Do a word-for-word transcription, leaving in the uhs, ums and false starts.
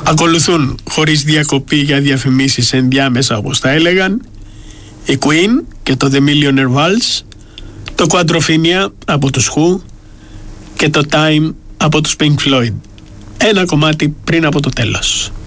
Ακολουθούν χωρίς διακοπή για διαφημίσεις ενδιάμεσα, όπως τα έλεγαν, η Queen και το The Millionaire Waltz, το Quadrophenia από τους Who και το Time από τους Pink Floyd. Ένα κομμάτι πριν από το τέλος.